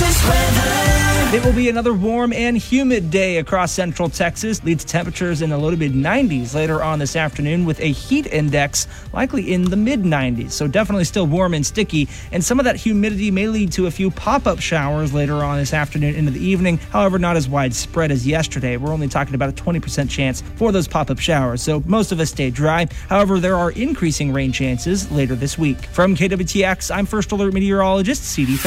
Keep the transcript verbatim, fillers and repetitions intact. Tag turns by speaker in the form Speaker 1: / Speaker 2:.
Speaker 1: Texas weather.
Speaker 2: It will be another warm and humid day across central Texas. Leads temperatures in the low to mid nineties later on this afternoon with a heat index likely in the mid nineties. So definitely still warm and sticky. And some of that humidity may lead to a few pop-up showers later on this afternoon into the evening. However, not as widespread as yesterday. We're only talking about a twenty percent chance for those pop-up showers. So most of us stay dry. However, there are increasing rain chances later this week. From K W T X, I'm First Alert Meteorologist C D